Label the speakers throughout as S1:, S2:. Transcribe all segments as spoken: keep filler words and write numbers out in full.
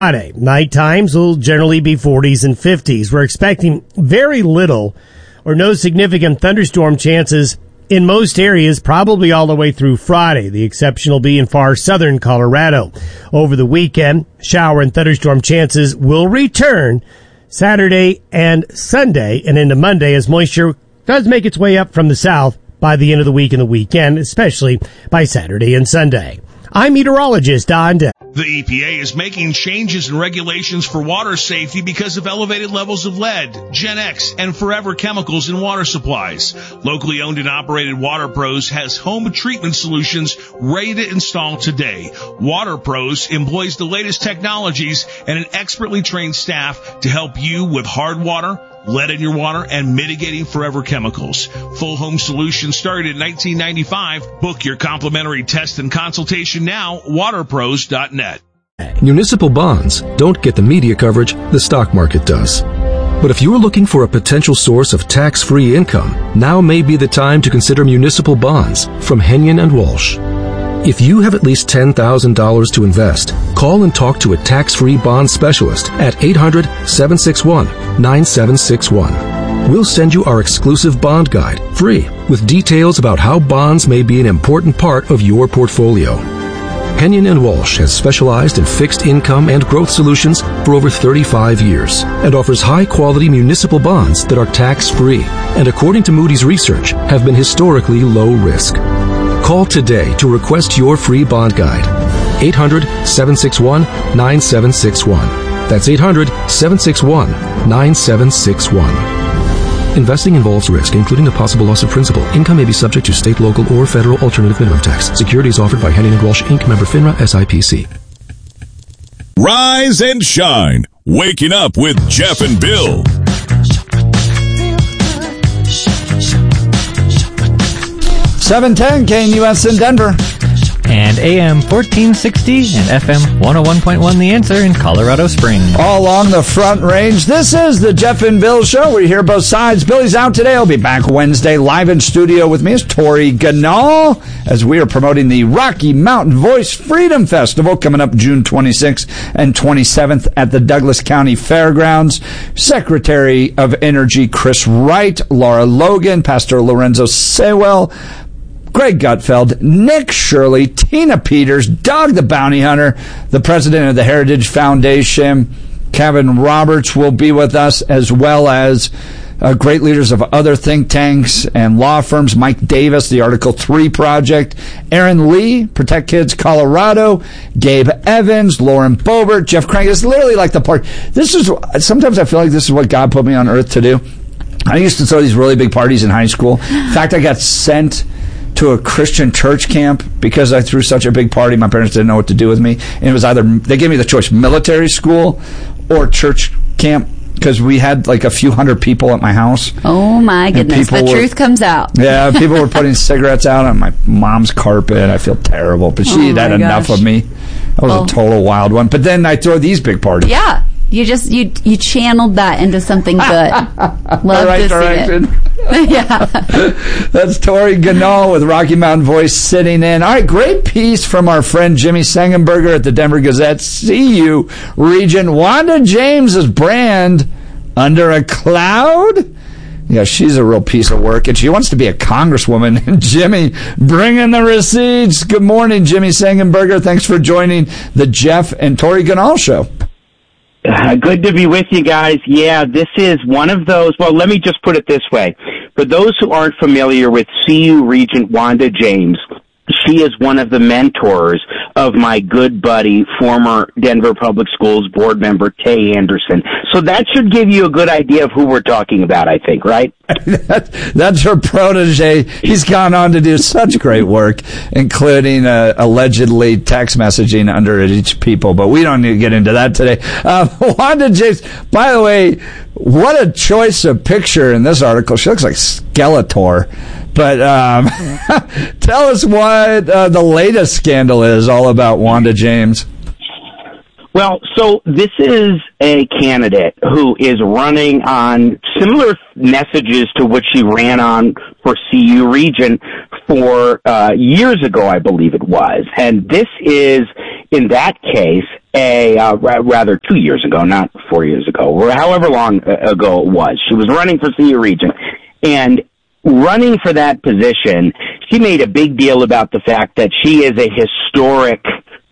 S1: Friday. Night times will generally be forties and fifties. We're expecting very little or no significant thunderstorm chances in most areas, probably all the way through Friday. The exception will be in far southern Colorado. Over the weekend, shower and thunderstorm chances will return Saturday and Sunday and into Monday as moisture does make its way up from the south by the end of the week and the weekend, especially by Saturday and Sunday. I'm meteorologist Don Day.
S2: The E P A is making changes in regulations for water safety because of elevated levels of lead, Gen X, and forever chemicals in water supplies. Locally owned and operated Water Pros has home treatment solutions ready to install today. Water Pros employs the latest technologies and an expertly trained staff to help you with hard water, lead in your water, and mitigating forever chemicals. Full home solutions started in nineteen ninety-five. Book your complimentary test and consultation now, water pros dot net.
S3: Municipal bonds don't get the media coverage the stock market does. But if you're looking for a potential source of tax-free income, now may be the time to consider municipal bonds from Henyon and Walsh. If you have at least ten thousand dollars to invest, call and talk to a tax-free bond specialist at eight hundred, seven six one, nine seven six one. We'll send you our exclusive bond guide, free, with details about how bonds may be an important part of your portfolio. Henyon and Walsh has specialized in fixed income and growth solutions for over thirty-five years and offers high-quality municipal bonds that are tax-free and, according to Moody's research, have been historically low risk. Call today to request your free bond guide. eight hundred, seven six one, nine seven six one. That's eight hundred, seven six one, nine seven six one. Investing involves risk, including the possible loss of principal. Income may be subject to state, local, or federal alternative minimum tax. Securities offered by Henning and Walsh, Incorporated. Member FINRA, S I P C.
S4: Rise and shine. Waking up with Jeff and Bill.
S5: seven ten K N U S in Denver.
S6: And A M fourteen sixty and F M one oh one point one The Answer in Colorado Springs.
S5: All along the Front Range, this is the Jeff and Bill Show. We hear both sides. Billy's out today. He'll be back Wednesday. Live in studio with me is Tori Ganal as we are promoting the Rocky Mountain Voice Freedom Festival coming up June twenty-sixth and twenty-seventh at the Douglas County Fairgrounds. Secretary of Energy Chris Wright, Laura Logan, Pastor Lorenzo Sewell, Greg Gutfeld, Nick Shirley, Tina Peters, Doug the Bounty Hunter, the president of the Heritage Foundation, Kevin Roberts will be with us, as well as uh, great leaders of other think tanks and law firms, Mike Davis, the Article three Project, Aaron Lee, Protect Kids Colorado, Gabe Evans, Lauren Boebert, Jeff Crank. It's literally like the party. This is, sometimes I feel like this is what God put me on earth to do. I used to throw these really big parties in high school. In fact, I got sent to a Christian church camp because I threw such a big party. My parents didn't know what to do with me. And it was either, they gave me the choice, military school or church camp, because we had like a few hundred people at my house.
S7: Oh my goodness, the
S5: were,
S7: truth comes out.
S5: Yeah, people were putting cigarettes out on my mom's carpet. I feel terrible, but she
S7: oh
S5: had enough
S7: gosh.
S5: of me. I was
S7: oh.
S5: a total wild one. But then I throw these big parties.
S7: Yeah. You just you you channeled that into something good. Love
S5: right
S7: to
S5: direction.
S7: see it. Yeah,
S5: that's Tori Ganal with Rocky Mountain Voice sitting in. All right, great piece from our friend Jimmy Sengenberger at the Denver Gazette. C U Region. Wanda James's brand, Under a Cloud. Yeah, she's a real piece of work, and she wants to be a congresswoman. And Jimmy, bringing the receipts. Good morning, Jimmy Sengenberger. Thanks for joining the Jeff and Tori Ganal Show.
S8: Uh, good to be with you guys. Yeah, this is one of those. Well, let me just put it this way. For those who aren't familiar with C U Regent Wanda James, she is one of the mentors of my good buddy, former Denver Public Schools board member, Tay Anderson. So that should give you a good idea of who we're talking about, I think, right?
S5: That's her protege. He's gone on to do such great work, including uh, allegedly text messaging under each people, but we don't need to get into that today. Uh, Wanda James, by the way, what a choice of picture in this article. She looks like Skeletor. But um, tell us what uh, the latest scandal is all about Wanda James.
S8: Well, so this is a candidate who is running on similar messages to what she ran on for C U Region for uh, years ago, I believe it was. And this is, in that case, a uh, ra- rather two years ago, not four years ago, or however long ago it was. She was running for C U Region, and running for that position, she made a big deal about the fact that she is a historic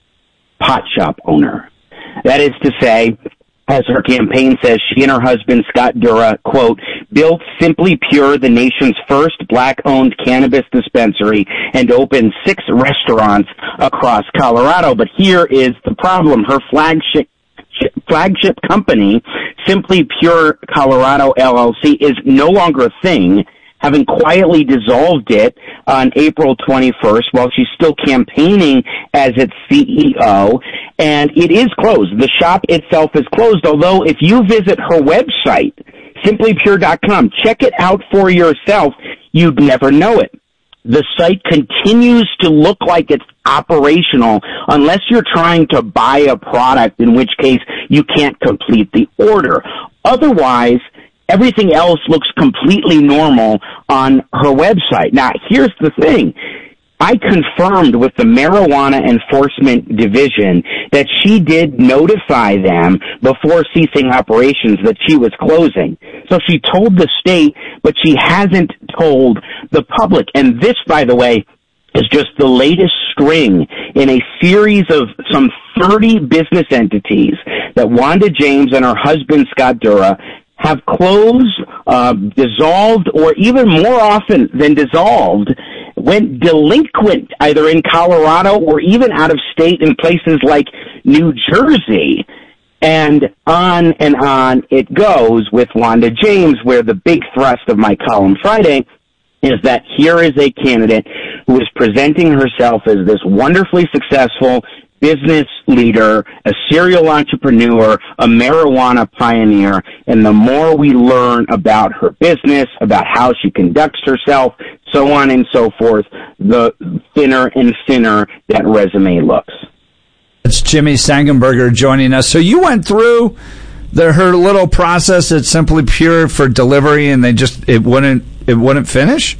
S8: pot shop owner. That is to say, as her campaign says, she and her husband, Scott Dura, quote, built Simply Pure, the nation's first black-owned cannabis dispensary, and opened six restaurants across Colorado. But here is the problem. Her flagship flagship company, Simply Pure Colorado L L C, is no longer a thing, having quietly dissolved it on April twenty-first while she's still campaigning as its C E O, and it is closed. The shop itself is closed, although if you visit her website, simply pure dot com, check it out for yourself, you'd never know it. The site continues to look like it's operational unless you're trying to buy a product, in which case you can't complete the order. Otherwise, everything else looks completely normal on her website. Now, here's the thing. I confirmed with the Marijuana Enforcement Division that she did notify them before ceasing operations that she was closing. So she told the state, but she hasn't told the public. And this, by the way, is just the latest string in a series of some thirty business entities that Wanda James and her husband, Scott Dura, have closed, uh, dissolved, or even more often than dissolved, went delinquent either in Colorado or even out of state in places like New Jersey. And on and on it goes with Wanda James, where the big thrust of my column Friday is that here is a candidate who is presenting herself as this wonderfully successful business leader, a serial entrepreneur, a marijuana pioneer, and the more we learn about her business, about how she conducts herself, so on and so forth, the thinner and thinner that resume looks.
S5: It's Jimmy Sangenberger joining us. So you went through the, her little process at Simply Pure for delivery, and they just it wouldn't it wouldn't finish?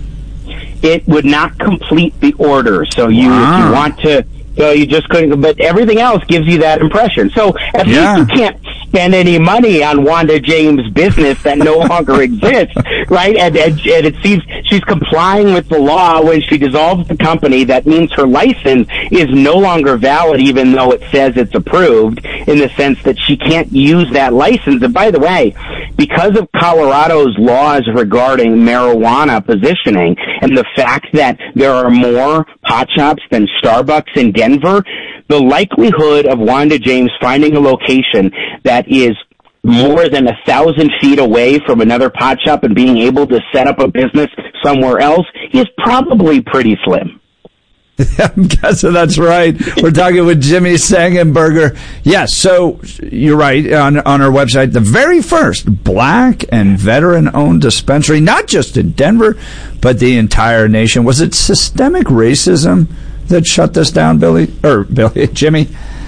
S8: It would not complete the order. So you, wow. if you want to. So you just couldn't, but everything else gives you that impression. So at
S5: yeah.
S8: least you can't spend any money on Wanda James' business that no longer exists, right? And, and, and it seems she's complying with the law when she dissolves the company. That means her license is no longer valid, even though it says it's approved, in the sense that she can't use that license. And by the way, because of Colorado's laws regarding marijuana positioning and the fact that there are more pot shops than Starbucks in Denver, the likelihood of Wanda James finding a location that is more than a thousand feet away from another pot shop and being able to set up a business somewhere else is probably pretty slim.
S5: I'm guessing that's right. We're talking with Jimmy Sangenberger. Yes, so you're right. On on our website, the very first black and veteran-owned dispensary, not just in Denver, but the entire nation. Was it systemic racism that shut this down, Billy? Or Billy, Jimmy?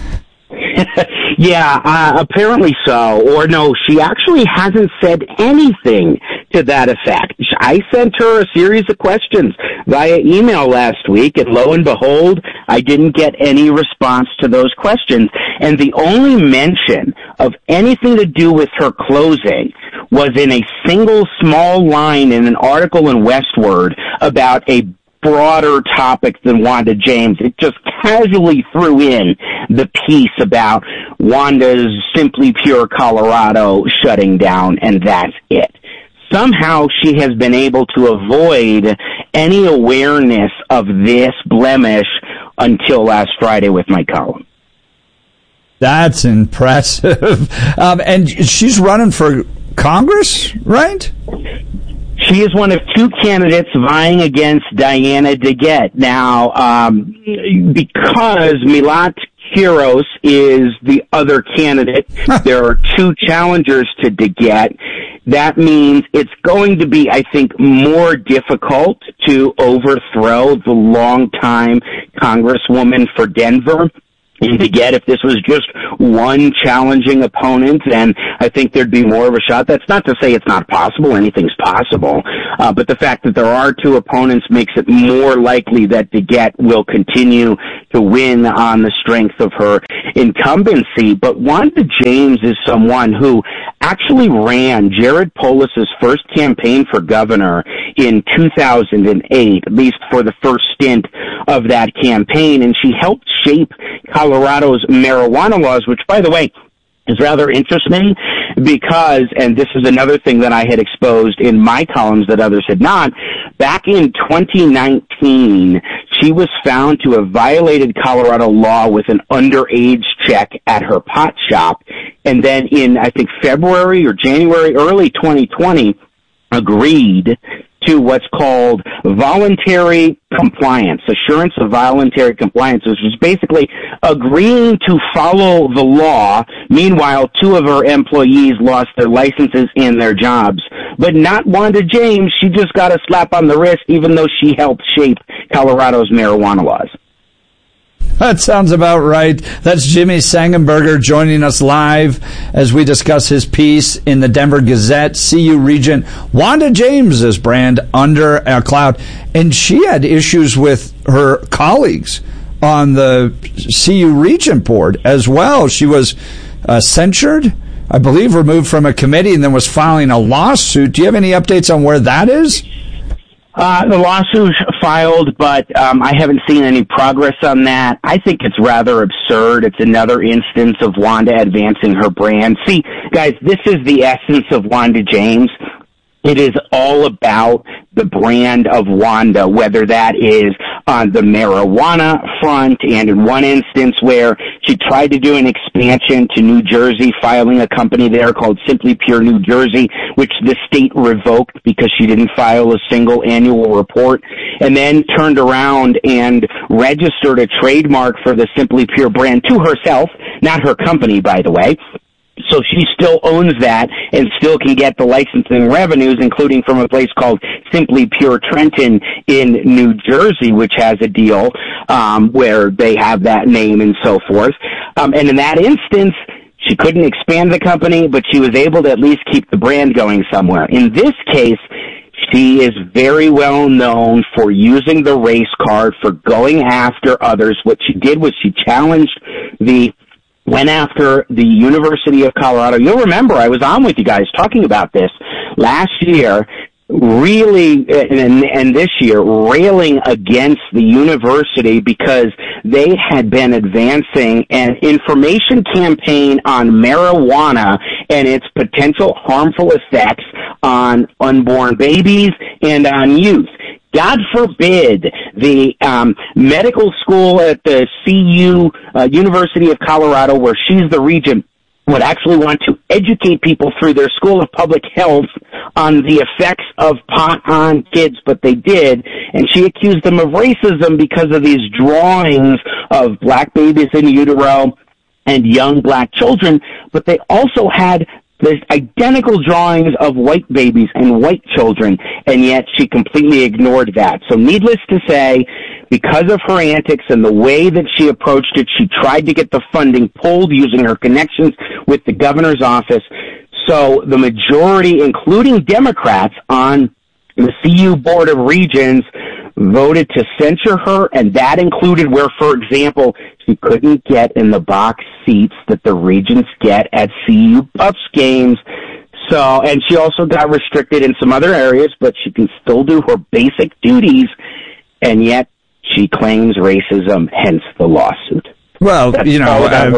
S8: Yeah, uh, apparently so. Or no, she actually hasn't said anything to that effect. I sent her a series of questions via email last week, and lo and behold, I didn't get any response to those questions. And the only mention of anything to do with her closing was in a single small line in an article in Westword about a broader topic than Wanda James. It just casually threw in the piece about Wanda's Simply Pure Colorado shutting down, and that's it. Somehow she has been able to avoid any awareness of this blemish until last Friday with my column.
S5: That's impressive. um, and she's running for Congress, right?
S8: She is one of two candidates vying against Diana DeGette. Now, um, because Milat Quiros is the other candidate, there are two challengers to DeGette. That means it's going to be, I think, more difficult to overthrow the longtime Congresswoman for Denver. And to get, if this was just one challenging opponent, then I think there'd be more of a shot. That's not to say it's not possible. Anything's possible. Uh, but the fact that there are two opponents makes it more likely that DeGette will continue to win on the strength of her incumbency. But Wanda James is someone who actually ran Jared Polis's first campaign for governor in two thousand eight, at least for the first stint of that campaign. And she helped shape Colorado's marijuana laws, which, by the way, is rather interesting because, and this is another thing that I had exposed in my columns that others had not, back in twenty nineteen, she was found to have violated Colorado law with an underage check at her pot shop. And then in, I think, February or January, early twenty twenty, agreed to what's called voluntary compliance, assurance of voluntary compliance, which is basically agreeing to follow the law. Meanwhile, two of her employees lost their licenses and their jobs. But not Wanda James. She just got a slap on the wrist, even though she helped shape Colorado's marijuana laws.
S5: That sounds about right. That's Jimmy Sangenberger joining us live as we discuss his piece in the Denver Gazette, C U Regent, Wanda James's brand under a cloud. And she had issues with her colleagues on the C U Regent board as well. She was uh, censured, I believe removed from a committee, and then was filing a lawsuit. Do you have any updates on where that is?
S8: Uh, the lawsuit filed, but um, I haven't seen any progress on that. I think it's rather absurd. It's another instance of Wanda advancing her brand. See, guys, this is the essence of Wanda James. It is all about the brand of Wanda, whether that is on the marijuana front, and in one instance where she tried to do an expansion to New Jersey, filing a company there called Simply Pure New Jersey, which the state revoked because she didn't file a single annual report, and then turned around and registered a trademark for the Simply Pure brand to herself, not her company, by the way. So she still owns that and still can get the licensing revenues, including from a place called Simply Pure Trenton in New Jersey, which has a deal um, where they have that name and so forth. Um, and in that instance, she couldn't expand the company, but she was able to at least keep the brand going somewhere. In this case, she is very well known for using the race card, for going after others. What she did was she challenged the went after the University of Colorado. You'll remember I was on with you guys talking about this last year, really, and, and this year, railing against the university because they had been advancing an information campaign on marijuana and its potential harmful effects on unborn babies and on youth. God forbid the um, medical school at the C U, uh, University of Colorado, where she's the regent, would actually want to educate people through their School of Public Health on the effects of pot on kids, but they did, and she accused them of racism because of these drawings of black babies in utero and young black children, but they also had there's identical drawings of white babies and white children, and yet she completely ignored that. So needless to say, because of her antics and the way that she approached it, she tried to get the funding pulled using her connections with the governor's office. So the majority, including Democrats on the C U Board of Regents, voted to censure her, and that included where, for example, she couldn't get in the box seats that the regents get at C U Buffs games. So, and she also got restricted in some other areas, but she can still do her basic duties, and yet she claims racism, hence the lawsuit.
S5: Well,
S8: That's
S5: you know, uh,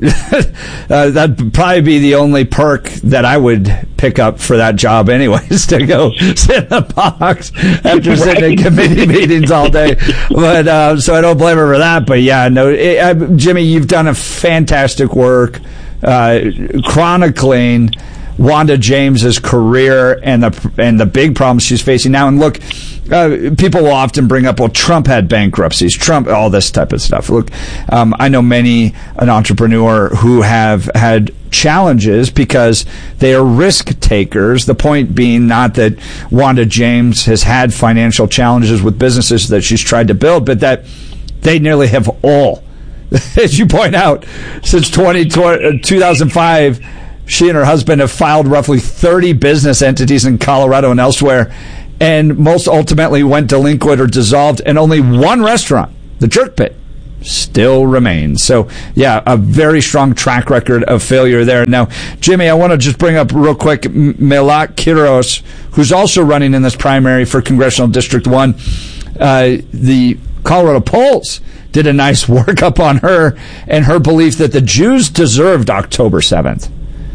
S5: uh, that'd probably be the only perk that I would pick up for that job anyways, to go sit in the box after right. sitting in committee meetings all day. But, uh, so I don't blame her for that. But yeah, no, it, uh, Jimmy, you've done a fantastic work, uh, chronicling Wanda James's career and the, and the big problems she's facing now. And look, Uh, people will often bring up, well, Trump had bankruptcies, Trump, all this type of stuff. Look, um, I know many an entrepreneur who have had challenges because they are risk takers. The point being not that Wanda James has had financial challenges with businesses that she's tried to build, but that they nearly have all as you point out, since twenty, two thousand five, she and her husband have filed roughly thirty business entities in Colorado and elsewhere, and most ultimately went delinquent or dissolved, and only one restaurant, the Jerk Pit, still remains. So, yeah, a very strong track record of failure there. Now, Jimmy, I want to just bring up real quick Melat Quiros, who's also running in this primary for Congressional District one. Uh, the Colorado polls did a nice workup on her and her belief that the Jews deserved October seventh.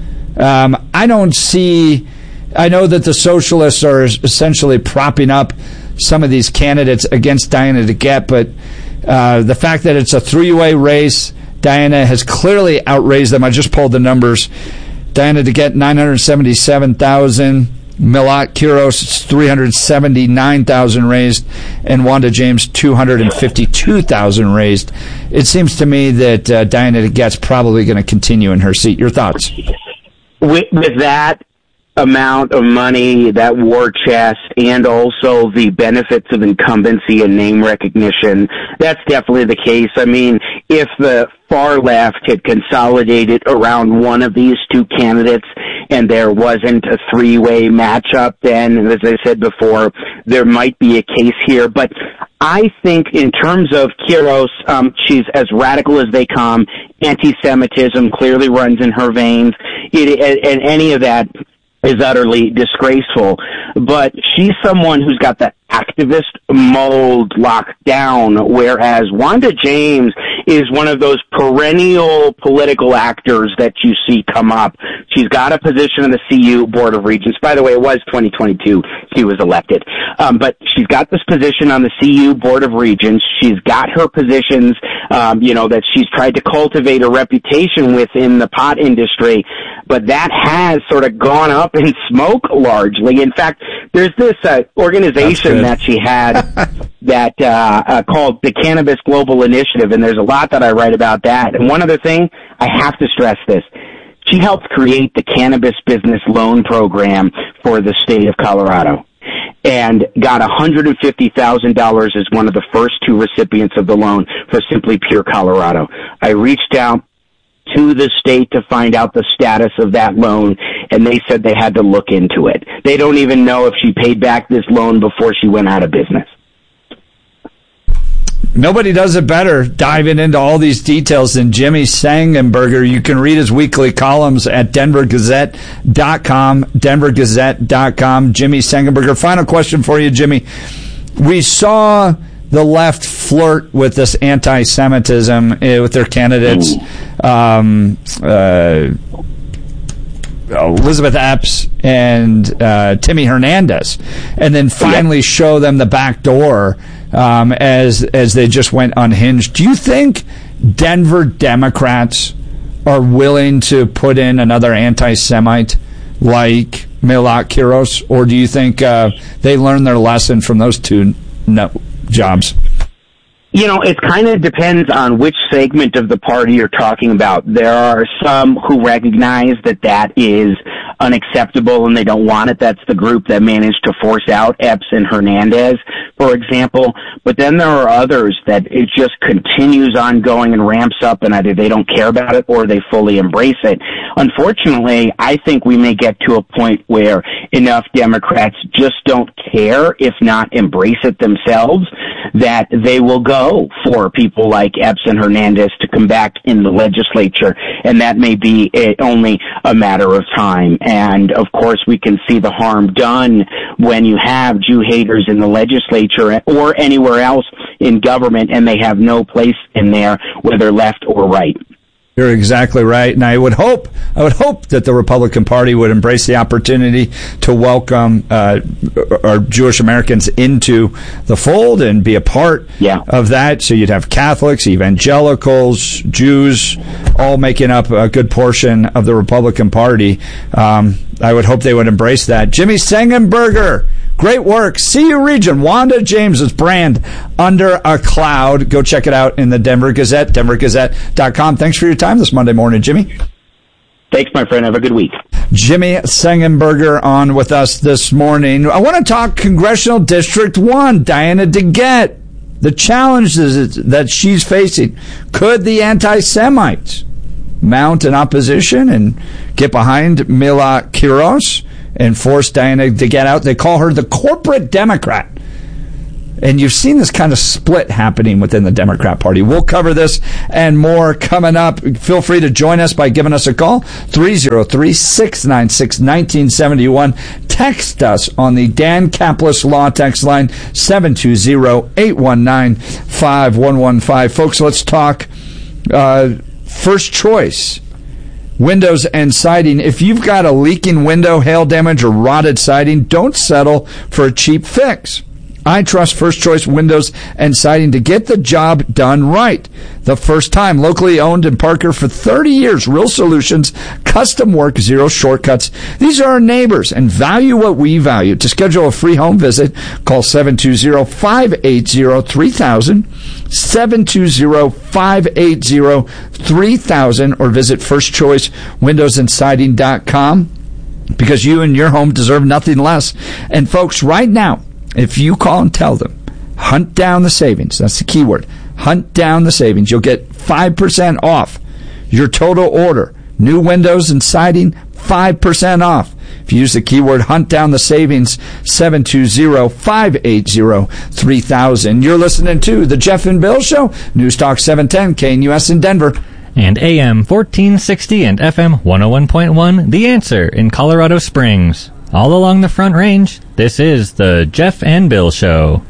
S5: Um, I don't see... I know that the socialists are essentially propping up some of these candidates against Diana DeGette, but uh, the fact that it's a three-way race, Diana has clearly outraised them. I just pulled the numbers. Diana DeGette, nine hundred seventy-seven thousand. Melat Quiros, three hundred seventy-nine thousand raised. And Wanda James, two hundred fifty-two thousand raised. It seems to me that uh, Diana DeGette's probably going to continue in her seat. Your thoughts?
S8: With, with that amount of money, that war chest, and also the benefits of incumbency and name recognition, that's definitely the case. I mean, if the far left had consolidated around one of these two candidates and there wasn't a three-way matchup, then, as I said before, there might be a case here. But I think in terms of Quiros, um, she's as radical as they come. Anti-Semitism clearly runs in her veins. It, and, and any of that is utterly disgraceful, but she's someone who's got the activist mold locked down, whereas Wanda James is one of those perennial political actors that you see come up. She's got a position in the C U Board of Regents. By the way, it was twenty twenty-two she was elected. Um, but she's got this position on the C U Board of Regents. She's got her positions, um, you know, that she's tried to cultivate a reputation within the pot industry, but that has sort of gone up in smoke largely. In fact, there's this uh, organization that she had that uh, uh, called the Cannabis Global Initiative, and there's a lot that I write about that. And one other thing, I have to stress this. She helped create the Cannabis Business Loan Program for the state of Colorado and got one hundred fifty thousand dollars as one of the first two recipients of the loan for Simply Pure Colorado. I reached out to the state to find out the status of that loan, and they said they had to look into it. They don't even know if she paid back this loan before she went out of business.
S5: Nobody does it better diving into all these details than Jimmy Sangenberger. You can read his weekly columns at denver gazette dot com, denver gazette dot com. Jimmy Sangenberger. Final question for you, Jimmy. We saw the left flirt with this anti-Semitism uh, with their candidates. Um, uh, Elizabeth Epps and uh, Timmy Hernandez, and then finally show them the back door um, as as they just went unhinged. Do you think Denver Democrats are willing to put in another anti-Semite like Melat Quiros, or do you think uh, they learned their lesson from those two no- jobs?
S8: You know, it kind of depends on which segment of the party you're talking about. There are some who recognize that that is unacceptable and they don't want it. That's the group that managed to force out Epps and Hernandez, for example. But then there are others that it just continues on going and ramps up, and either they don't care about it or they fully embrace it. Unfortunately, I think we may get to a point where enough Democrats just don't care, if not embrace it themselves, that they will go for people like Epps and Hernandez to come back in the legislature, and that may be a, only a matter of time. And, of course, we can see the harm done when you have Jew haters in the legislature or anywhere else in government, and they have no place in there, whether left or right.
S5: You're exactly right, and I would hope I would hope that the Republican Party would embrace the opportunity to welcome uh, our Jewish Americans into the fold and be a part
S8: yeah.
S5: of that. So you'd have Catholics, evangelicals, Jews, all making up a good portion of the Republican Party. Um, I would hope they would embrace that. Jimmy Sangenberger, great work. C U Region, Wanda James's brand, Under a Cloud. Go check it out in the Denver Gazette, denver gazette dot com. Thanks for your time this Monday morning, Jimmy.
S8: Thanks, my friend. Have a good week.
S5: Jimmy Sangenberger on with us this morning. I want to talk Congressional District one, Diana DeGette. the challenges that she's facing. Could the anti-Semites mount an opposition and get behind Mila Kunis and force Diana to get out? They call her the corporate Democrat. And you've seen this kind of split happening within the Democrat Party. We'll cover this and more coming up. Feel free to join us by giving us a call, three oh three, six nine six, one nine seven one. Text us on the Dan Caplis Law text line, seven two zero, eight one nine, five one one five. Folks, let's talk uh, First Choice windows and siding. If you've got a leaking window, hail damage, or rotted siding, don't settle for a cheap fix. I trust First Choice Windows and Siding to get the job done right the first time. Locally owned in Parker for thirty years. Real solutions, custom work, zero shortcuts. These are our neighbors and value what we value. To schedule a free home visit, call seven two zero, five eight zero, three thousand, seven two zero, five eight zero, three thousand, or visit first choice windows and siding dot com, because you and your home deserve nothing less. And folks, right now, if you call and tell them, hunt down the savings, that's the key word, hunt down the savings, you'll get five percent off your total order. New windows and siding, five percent off. If you use the keyword hunt down the savings, seven two zero, five eight zero, three thousand. You're listening to The Jeff and Bill Show, News Talk seven ten, K N U S in Denver.
S6: And A M fourteen sixty and F M one oh one point one, The Answer in Colorado Springs. All along the Front Range, this is the Jeff and Bill Show.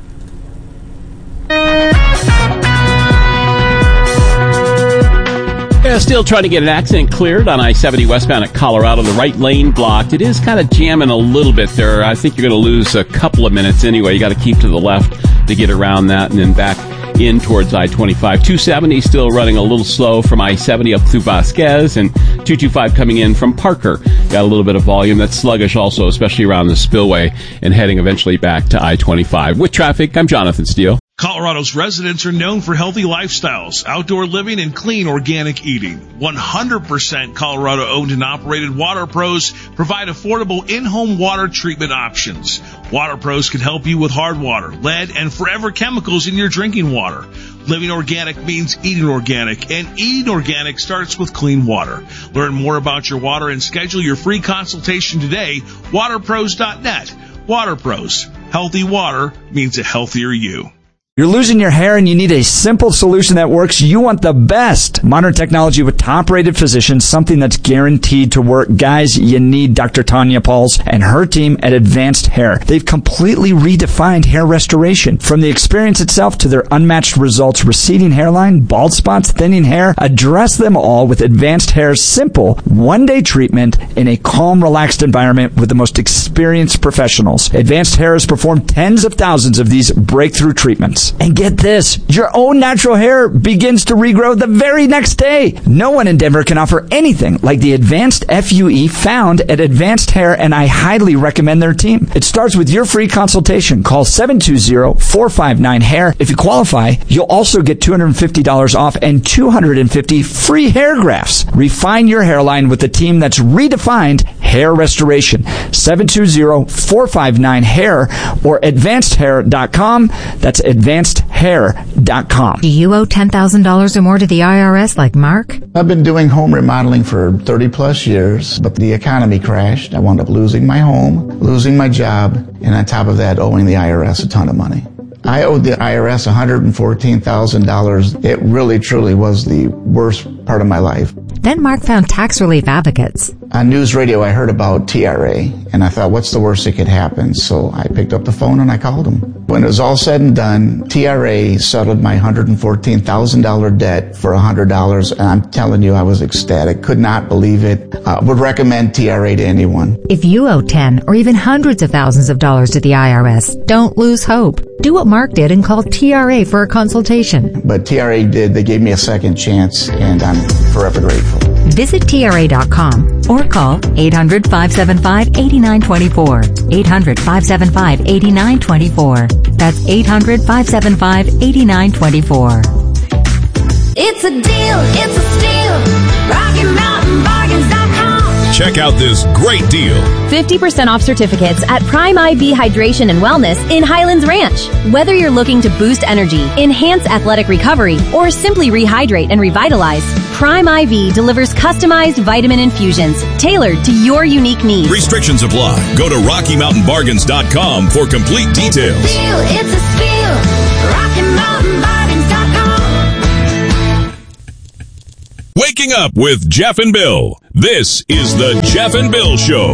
S9: Yeah, still trying to get an accident cleared on I seventy westbound at Colorado. The right lane blocked. It is kind of jamming a little bit there. I think you're going to lose a couple of minutes anyway. You got to keep to the left to get around that and then back in towards I twenty-five. two seventy still running a little slow from I seventy up through Vasquez, and two twenty-five coming in from Parker. Got a little bit of volume. That's sluggish also, especially around the spillway, and heading eventually back to I twenty-five. With traffic, I'm Jonathan Steele.
S2: Colorado's residents are known for healthy lifestyles, outdoor living, and clean organic eating. one hundred percent Colorado owned and operated Water Pros provide affordable in-home water treatment options. Water Pros can help you with hard water, lead, and forever chemicals in your drinking water. Living organic means eating organic, and eating organic starts with clean water. Learn more about your water and schedule your free consultation today. water pros dot net. Water Pros. Healthy water means a healthier you.
S5: You're losing your hair and you need a simple solution that works. You want the best modern technology with top-rated physicians, something that's guaranteed to work. Guys, you need Doctor Tanya Pauls and her team at Advanced Hair. They've completely redefined hair restoration. From the experience itself to their unmatched results, receding hairline, bald spots, thinning hair, address them all with Advanced Hair's simple one-day treatment in a calm, relaxed environment with the most experienced professionals. Advanced Hair has performed tens of thousands of these breakthrough treatments. And get this, your own natural hair begins to regrow the very next day. No one in Denver can offer anything like the Advanced F U E found at Advanced Hair, and I highly recommend their team. It starts with your free consultation. Call seven two zero, four five nine, hair. If you qualify, you'll also get two hundred fifty dollars off and two hundred fifty free hair grafts. Refine your hairline with a team that's redefined hair restoration. seven two zero, four five nine, hair or advanced hair dot com. That's advanced hair dot com.
S10: Do you owe ten thousand dollars or more to the I R S like Mark?
S11: I've been doing home remodeling for thirty plus years, but the economy crashed. I wound up losing my home, losing my job, and on top of that, owing the I R S a ton of money. I owed the I R S one hundred fourteen thousand dollars. It really, truly was the worst part of my life.
S10: Then Mark found Tax Relief Advocates.
S11: On news radio, I heard about T R A, and I thought, what's the worst that could happen? So I picked up the phone and I called them. When it was all said and done, T R A settled my one hundred fourteen thousand dollars debt for one hundred dollars, and I'm telling you, I was ecstatic. Could not believe it. Uh, would recommend T R A to anyone.
S10: If you owe ten or even hundreds of thousands of dollars to the I R S, don't lose hope. Do what Mark did and call T R A for a consultation.
S11: But T R A did. They gave me a second chance, and I'm forever grateful.
S10: Visit T R A dot com or call eight hundred, five seven five, eight nine two four. eight hundred, five seven five, eight nine two four. That's eight hundred, five seven five, eight nine two four.
S12: It's a deal, it's a steal. Rocky Mountain Bargains dot com.
S4: Check out this great deal.
S12: fifty percent off certificates at Prime I V Hydration and Wellness in Highlands Ranch. Whether you're looking to boost energy, enhance athletic recovery, or simply rehydrate and revitalize, Prime I V delivers customized vitamin infusions tailored to your unique needs.
S4: Restrictions apply. Go to Rocky Mountain Bargains dot com for complete details.
S13: Steal, it's a steal. Rocky Mountain Bargains dot com.
S4: Waking up with Jeff and Bill. This is the Jeff and Bill Show.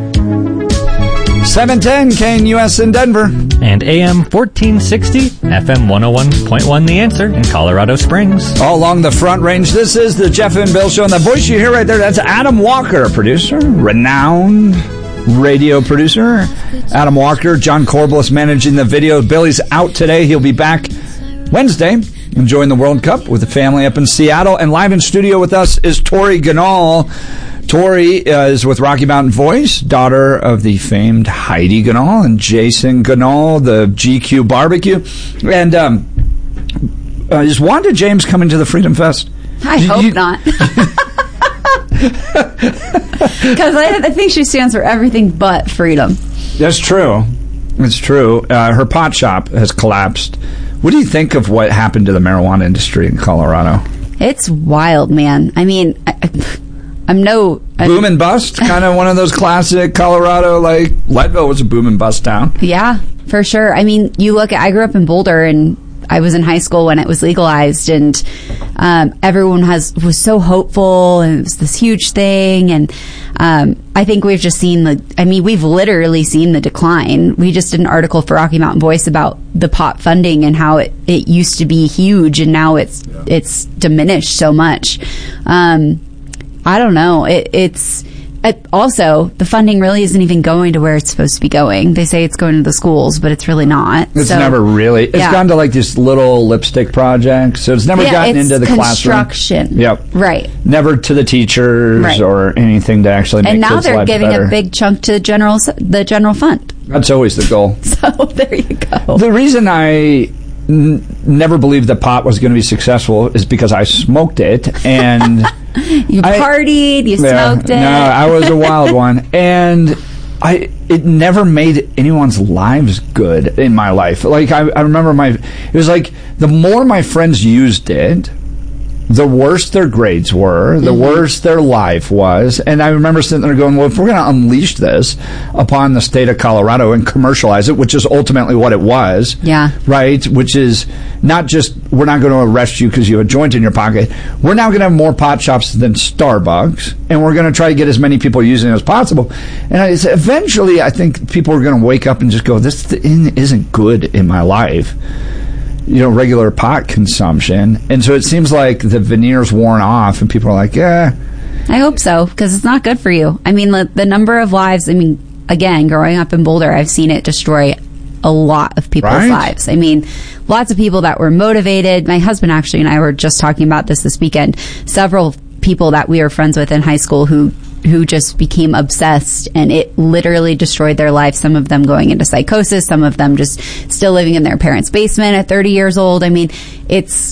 S5: seven ten K N U S in Denver.
S6: And A M fourteen sixty, F M one oh one point one The Answer in Colorado Springs.
S5: All along the Front Range, this is the Jeff and Bill Show. And the voice you hear right there, that's Adam Walker, producer, renowned radio producer. Adam Walker, John Corbliss managing the video. Billy's out today. He'll be back Wednesday, enjoying the World Cup with the family up in Seattle. And live in studio with us is Tori Ganal. Tori uh, is with Rocky Mountain Voice, daughter of the famed Heidi Ganal and Jason Ganal, the G Q Barbecue. And um, uh, is Wanda James coming to the Freedom Fest?
S7: I
S5: you,
S7: hope
S5: you,
S7: not. Because I, I think she stands for everything but freedom.
S5: That's true. It's true. Uh, her pot shop has collapsed. What do you think of what happened to the marijuana industry in Colorado?
S7: It's wild, man. I mean, I, I, I'm no... I'm,
S5: boom and bust? Kind of one of those classic Colorado, like, Leadville was a boom and bust town.
S7: Yeah, for sure. I mean, you look at... I grew up in Boulder, and I was in high school when it was legalized, and um, everyone has was so hopeful, and it was this huge thing, and um, I think we've just seen the, I mean, we've literally seen the decline. We just did an article for Rocky Mountain Voice about the pot funding and how it, it used to be huge, and now it's yeah. it's diminished so much. Um, I don't know. It, it's... It, also, the funding really isn't even going to where it's supposed to be going. They say it's going to the schools, but it's really not.
S5: It's
S7: so,
S5: never really. It's
S7: yeah.
S5: gone to like these little lipstick projects. So it's never
S7: yeah,
S5: gotten
S7: it's
S5: into the
S7: construction.
S5: classroom. Yep.
S7: Right.
S5: Never to the teachers
S7: right.
S5: or anything to actually make
S7: and now
S5: kids'
S7: they're
S5: lives
S7: giving
S5: better.
S7: a big chunk to the general the general fund.
S5: That's always the goal.
S7: So there you go.
S5: The reason I n- never believed that pot was going to be successful is because I smoked it and
S7: you
S5: I,
S7: partied, you
S5: yeah,
S7: smoked it.
S5: No, I was a wild one, and I it never made anyone's lives good in my life. Like I, I remember my, it was like the more my friends used it, the worse their grades were, the mm-hmm. worse their life was. And I remember sitting there going, well, if we're going to unleash this upon the state of Colorado and commercialize it, which is ultimately what it was,
S7: yeah,
S5: right, which is not just, we're not going to arrest you because you have a joint in your pocket. We're now going to have more pot shops than Starbucks, and we're going to try to get as many people using it as possible. And I, eventually, I think people are going to wake up and just go, this isn't good in my life. You know, regular pot consumption. And so it seems like the veneer's worn off and people are like, yeah.
S7: I hope so, because it's not good for you. I mean, the, the number of lives, I mean, again, growing up in Boulder, I've seen it destroy a lot of people's
S5: right?
S7: lives. I mean, lots of people that were motivated. My husband actually and I were just talking about this this weekend. Several people that we were friends with in high school who who just became obsessed, and it literally destroyed their life. Some of them going into psychosis, some of them just still living in their parents' basement at thirty years old. I mean, it's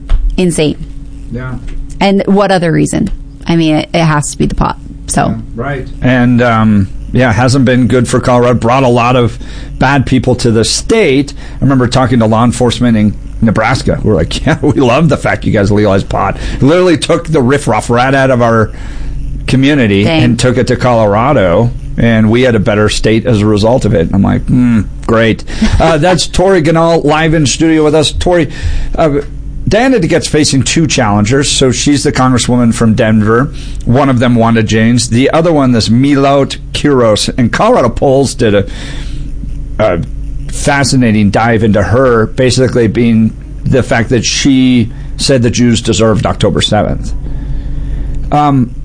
S7: insane.
S5: Yeah.
S7: And what other reason? I mean, it, it has to be the pot. So
S5: yeah, right. And um, yeah, it hasn't been good for Colorado. Brought a lot of bad people to the state. I remember talking to law enforcement in Nebraska. We're like, yeah, we love the fact you guys legalized pot. Literally took the riffraff right out of our community Dang. and took it to Colorado, and we had a better state as a result of it. I'm like, hmm, great. Uh, that's Tori Ganal live in studio with us. Tori, uh, Diana DeGette's facing two challengers. So she's the congresswoman from Denver. One of them, Wanda James. The other one, this Milot Quiros. And Colorado Polls did a, a fascinating dive into her, basically being the fact that she said the Jews deserved October seventh. Um,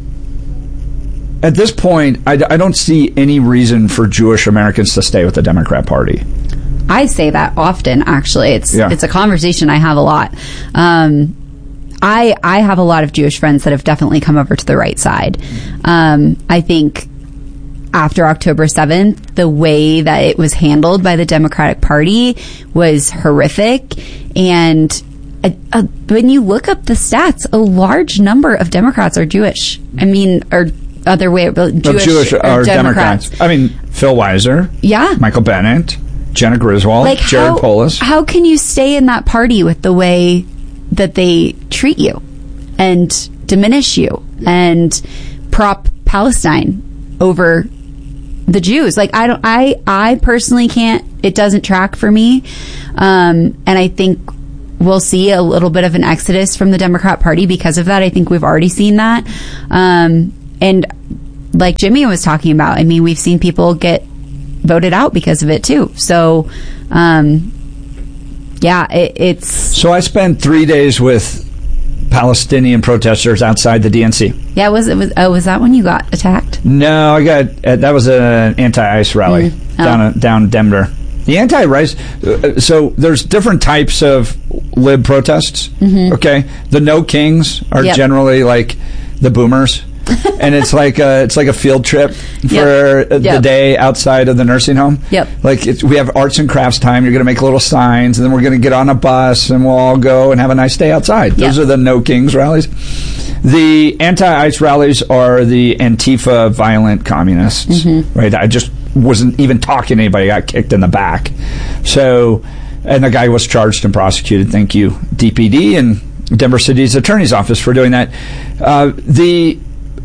S5: At this point, I, I don't see any reason for Jewish Americans to stay with the Democrat Party.
S7: I say that often, actually. It's yeah. it's a conversation I have a lot. Um, I I have a lot of Jewish friends that have definitely come over to the right side. Um, I think after October seventh, the way that it was handled by the Democratic Party was horrific. And uh, uh, when you look up the stats, a large number of Democrats are Jewish. I mean, are other way, Jewish,
S5: Of Jewish
S7: or,
S5: or
S7: Democrats.
S5: Democrats. I mean, Phil Weiser.
S7: Yeah.
S5: Michael Bennett. Jenna Griswold.
S7: Like
S5: Jared
S7: how,
S5: Polis.
S7: How can you stay in that party with the way that they treat you and diminish you and prop Palestine over the Jews? Like, I don't, I, I personally can't, it doesn't track for me. Um, and I think we'll see a little bit of an exodus from the Democrat Party because of that. I think we've already seen that. Um, and like Jimmy was talking about, I mean, we've seen people get voted out because of it too. So, um, yeah, it, it's...
S5: So I spent three days with Palestinian protesters outside the D N C.
S7: Yeah, was it was oh, was that when you got attacked?
S5: No, I got uh, that was an anti-ICE rally
S7: Mm. Oh.
S5: down uh, down Denver. The anti-ICE. Uh, so there's different types of lib protests.
S7: Mhm.
S5: Okay, the No Kings are
S7: Yep.
S5: generally like the boomers, and it's like a, it's like a field trip for
S7: Yep.
S5: the
S7: Yep.
S5: day outside of the nursing home.
S7: Yep.
S5: Like it's, we have arts and crafts time. You're going to make little signs, and then we're going to get on a bus, and we'll all go and have a nice day outside. Those
S7: Yep.
S5: are the No Kings rallies. The anti-ICE rallies are the Antifa violent communists, right? I just wasn't even talking to anybody, got kicked in the back. So, and the guy was charged and prosecuted. Thank you, D P D and Denver City's Attorney's Office for doing that. Uh, the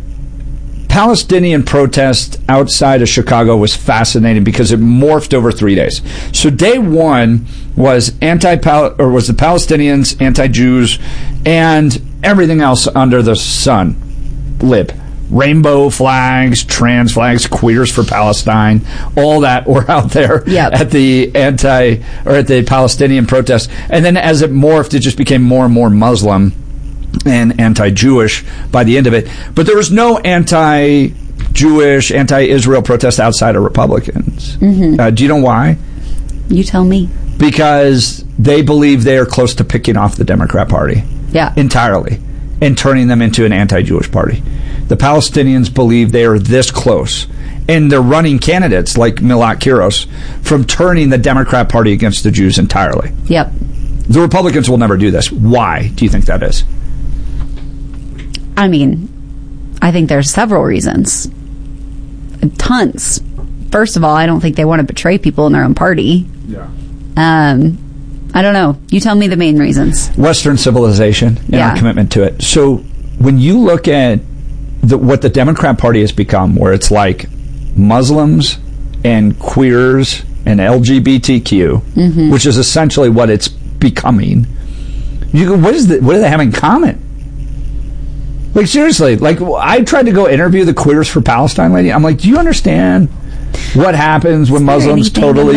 S5: Palestinian protest outside of Chicago was fascinating because it morphed over three days. So day one was anti or was the Palestinians, anti-Jews, and everything else under the sun. Lib. Rainbow flags, trans flags, queers for Palestine, all that were out there
S7: Yep.
S5: at the anti or at the Palestinian protest. And then as it morphed, it just became more and more Muslim and anti-Jewish by the end of it. But there was no anti-Jewish, anti-Israel protest outside of Republicans.
S7: Mhm.
S5: Uh, do you know why?
S7: You tell me.
S5: Because they believe they are close to picking off the Democrat Party.
S7: Yeah.
S5: Entirely. And turning them into an anti-Jewish party. The Palestinians believe they are this close. And they're running candidates like Milot Kiros from turning the Democrat Party against the Jews entirely.
S7: Yep.
S5: The Republicans will never do this. Why do you think that is?
S7: I mean, I think there's several reasons. Tons. First of all, I don't think they want to betray people in their own party.
S5: Yeah.
S7: Um, I don't know. You tell me the main reasons.
S5: Western civilization and
S7: Yeah.
S5: our commitment to it. So when you look at the, what the Democrat Party has become, where it's like Muslims and queers and L G B T Q,
S7: Mhm.
S5: which is essentially what it's becoming. You go, what is the, what do they have in common? Like seriously, like I tried to go interview the Queers for Palestine lady. I'm like, do you understand what happens when Muslims totally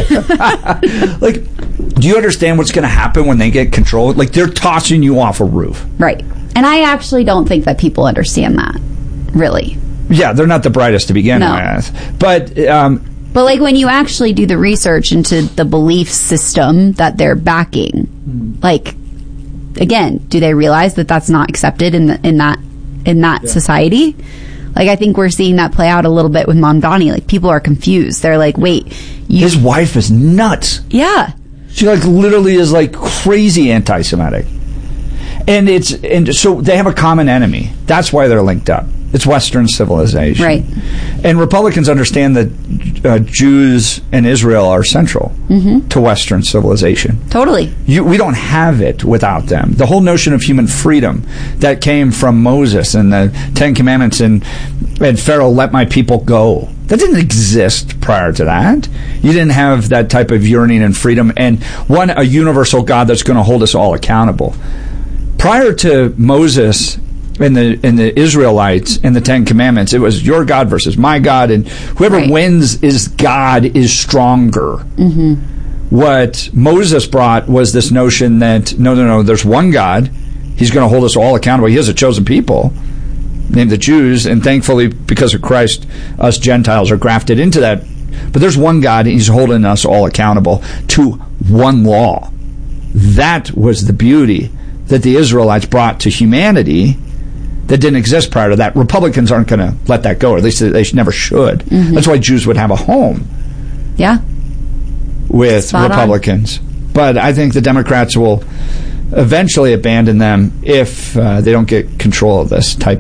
S5: like? Do you understand what's going to happen when they get control? Like they're tossing you off a roof.
S7: Right. And I actually don't think that people understand that, really.
S5: Yeah, they're not the brightest to begin
S7: No.
S5: with, but um,
S7: But like when you actually do the research into the belief system that they're backing, like again, do they realize that that's not accepted in the, in that in that society? Like I think we're seeing that play out a little bit with Mamdani. Like people are confused. They're like, "Wait, you,
S5: his wife is nuts."
S7: Yeah,
S5: she like literally is like crazy anti-Semitic, and it's and so they have a common enemy. That's why they're linked up. It's Western civilization,
S7: right?
S5: And Republicans understand that uh, Jews and Israel are central
S7: Mm-hmm.
S5: to Western civilization.
S7: Totally.
S5: You, we don't have it without them. The whole notion of human freedom that came from Moses and the Ten Commandments and, and Pharaoh, let my people go. That didn't exist prior to that. You didn't have that type of yearning and freedom and one, a universal God that's going to hold us all accountable. Prior to Moses and the and the Israelites and the Ten Commandments, it was your God versus my God, and whoever
S7: Right.
S5: wins is God is stronger.
S7: Mm-hmm.
S5: What Moses brought was this notion that no, no, no, there's one God. He's going to hold us all accountable. He has a chosen people, named the Jews, and thankfully, because of Christ, us Gentiles are grafted into that. But there's one God, and He's holding us all accountable to one law. That was the beauty that the Israelites brought to humanity that didn't exist prior to that. Republicans aren't going to let that go, or at least they never should.
S7: Mm-hmm.
S5: That's why Jews would have a home
S7: Yeah.
S5: with
S7: Spot on.
S5: Republicans. But I think the Democrats will eventually abandon them if uh, they don't get control of this type of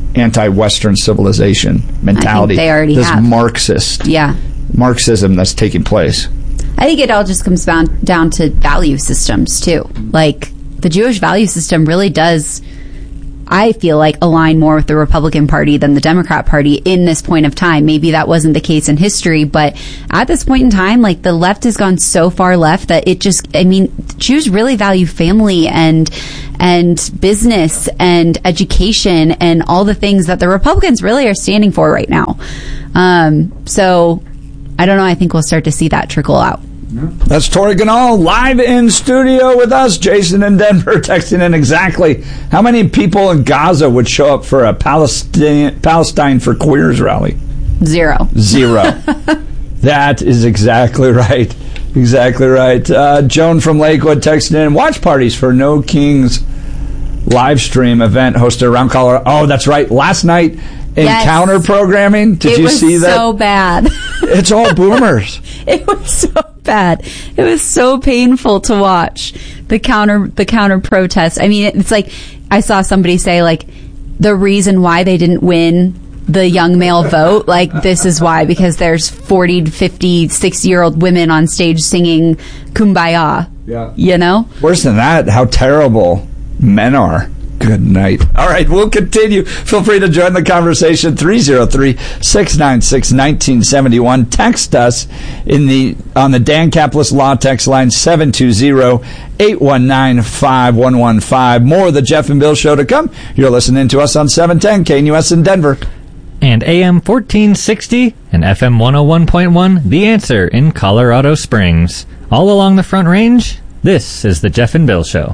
S5: anti-Western civilization mentality.
S7: I think they already
S5: this
S7: have.
S5: Marxist
S7: Yeah.
S5: Marxism that's taking place.
S7: I think it all just comes down, down to value systems, too. Like, the Jewish value system really does, I feel like, align more with the Republican Party than the Democrat Party in this point of time. Maybe that wasn't the case in history, but at this point in time, like, the left has gone so far left that it just, I mean, Jews really value family and and business and education and all the things that the Republicans really are standing for right now. Um, so, I don't know. I think we'll start to see that trickle out.
S5: That's Tori Ganal live in studio with us. Jason in Denver texting in exactly how many people in Gaza would show up for a Palestine, Palestine for Queers rally.
S7: Zero.
S5: Zero. That is exactly right. Exactly right. Uh, Joan from Lakewood texting in, watch parties for No Kings live stream event hosted around Colorado. Oh, that's right. Last night, Encounter
S7: Yes.
S5: programming. Did
S7: it
S5: you see that?
S7: It was so bad.
S5: It's all boomers.
S7: It was so bad. It was so painful to watch the counter the counter protest. I mean, it's like I saw somebody say like the reason why they didn't win the young male vote, like this is why, because there's forty to fifty, sixty year old women on stage singing Kumbaya.
S5: Yeah.
S7: You know?
S5: Worse than that, how terrible men are. Good night. All right, we'll continue. Feel free to join the conversation. three oh three, six nine six, one nine seven one. Text us in the on the Dan Caplis Law text line seven two zero, eight one nine, five one one five. More of the Jeff and Bill Show to come. You're listening to us on seven ten K N U S in Denver.
S6: And A M fourteen sixty and F M one oh one point one, The Answer in Colorado Springs. All along the Front Range, this is the Jeff and Bill Show.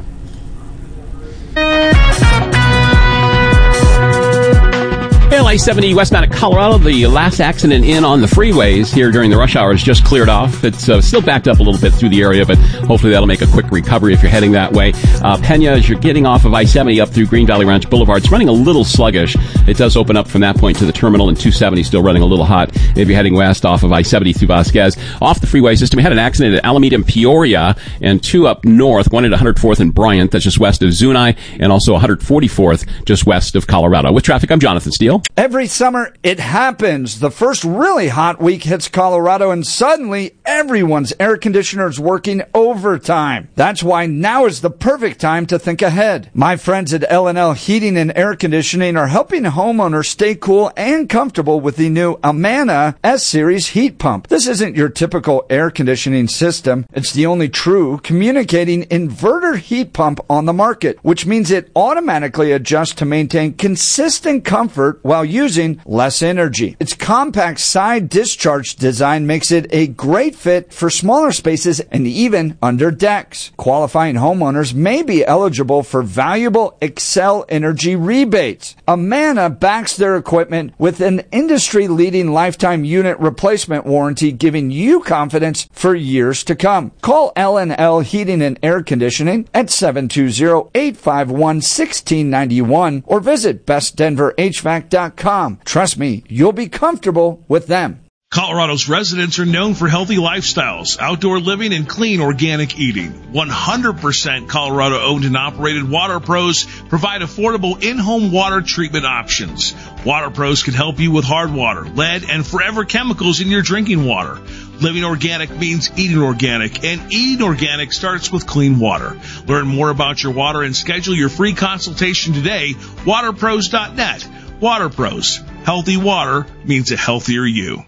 S9: I seventy westbound at Colorado, the last accident in on the freeways here during the rush hour is just cleared off. It's uh, still backed up a little bit through the area, but hopefully that'll make a quick recovery if you're heading that way. Uh, Pena, as you're getting off of I seventy up through Green Valley Ranch Boulevard, it's running a little sluggish. It does open up from that point to the terminal, and two seventy still running a little hot if you're heading west off of I seventy through Vasquez. Off the freeway system, we had an accident at Alameda and Peoria, and two up north, one at one hundred fourth and Bryant, that's just west of Zuni, and also one hundred forty-fourth just west of Colorado. With traffic, I'm Jonathan Steele.
S5: Every summer, it happens. The first really hot week hits Colorado, and suddenly everyone's air conditioner is working overtime. That's why now is the perfect time to think ahead. My friends at L and L Heating and Air Conditioning are helping homeowners stay cool and comfortable with the new Amana S-Series heat pump. This isn't your typical air conditioning system. It's the only true communicating inverter heat pump on the market, which means it automatically adjusts to maintain consistent comfort while using less energy. Its compact side discharge design makes it a great fit for smaller spaces and even under decks. Qualifying homeowners may be eligible for valuable Xcel Energy rebates. Amana backs their equipment with an industry-leading lifetime unit replacement warranty, giving you confidence for years to come. Call L and L Heating and Air Conditioning at seven two zero, eight five one, one six nine one or visit best denver h v a c dot com. Trust me, you'll be comfortable with them.
S2: Colorado's residents are known for healthy lifestyles, outdoor living, and clean organic eating. one hundred percent Colorado owned and operated Water Pros provide affordable in-home water treatment options. Water Pros can help you with hard water, lead, and forever chemicals in your drinking water. Living organic means eating organic, and eating organic starts with clean water. Learn more about your water and schedule your free consultation today. water pros dot net. Water Pros. Healthy water means a healthier you.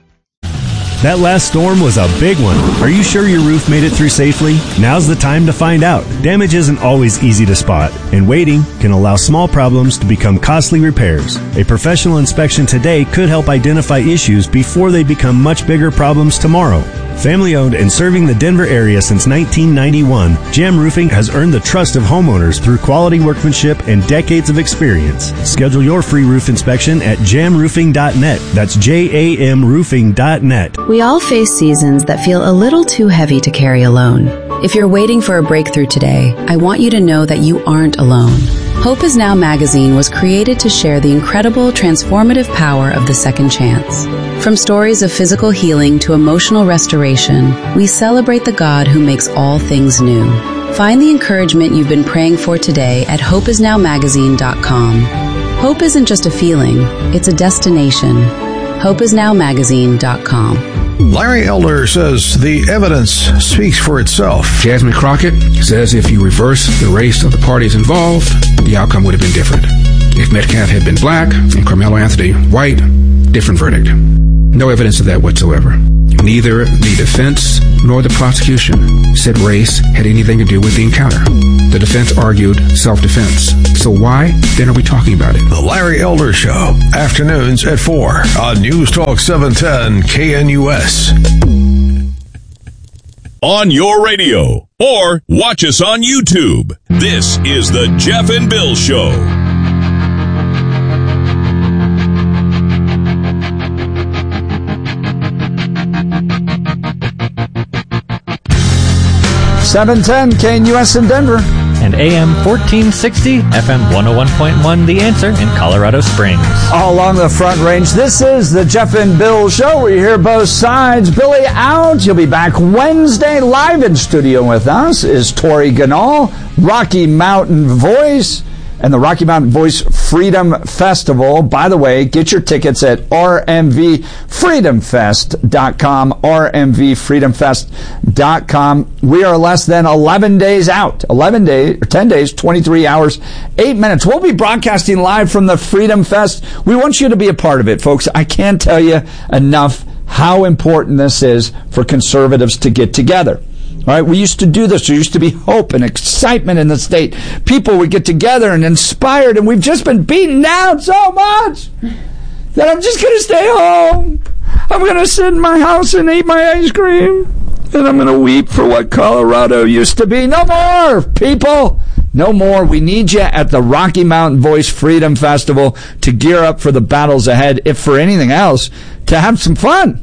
S14: That last storm was a big one. Are you sure your roof made it through safely? Now's the time to find out. Damage isn't always easy to spot, and waiting can allow small problems to become costly repairs. A professional inspection today could help identify issues before they become much bigger problems tomorrow. Family-owned and serving the Denver area since nineteen ninety-one, Jam Roofing has earned the trust of homeowners through quality workmanship and decades of experience. Schedule your free roof inspection at jam roofing dot net. That's J A M roofing dot net.
S15: We all face seasons that feel a little too heavy to carry alone. If you're waiting for a breakthrough today, I want you to know that you aren't alone. Hope Is Now magazine was created to share the incredible transformative power of the second chance. From stories of physical healing to emotional restoration, we celebrate the God who makes all things new. Find the encouragement you've been praying for today at hope is now magazine dot com. Hope isn't just a feeling, it's a destination. hope is now magazine dot com.
S16: Larry Elder says the evidence speaks for itself.
S17: Jasmine Crockett says if you reverse the race of the parties involved, the outcome would have been different. If Metcalf had been black and Carmelo Anthony white, different verdict. No evidence of that whatsoever. Neither the defense nor the prosecution said race had anything to do with the encounter. The defense argued self-defense. So why then are we talking about it?
S16: The Larry Elder Show, afternoons at four on News Talk seven ten K N U S.
S4: On your radio or watch us on YouTube. This is the Jeff and Bill Show.
S5: seven ten K N U S in Denver.
S6: And A M fourteen sixty, F M one oh one point one, The Answer in Colorado Springs.
S5: All along the Front Range, this is the Jeff and Bill Show. We hear both sides. Billy out. He'll be back Wednesday. Live in studio with us is Tori Ganal, Rocky Mountain Voice, and the Rocky Mountain Voice Freedom Festival. By the way, get your tickets at R M V freedom fest dot com, R M V freedom fest dot com. We are less than eleven days out. eleven days, or ten days, twenty-three hours, eight minutes. We'll be broadcasting live from the Freedom Fest. We want you to be a part of it, folks. I can't tell you enough how important this is for conservatives to get together. All right, we used to do this. There used to be hope and excitement in the state. People would get together and inspired, and we've just been beaten down so much that I'm just going to stay home. I'm going to sit in my house and eat my ice cream, and I'm going to weep for what Colorado used to be. No more, people. No more. We need you at the Rocky Mountain Voice Freedom Festival to gear up for the battles ahead, if for anything else, to have some fun.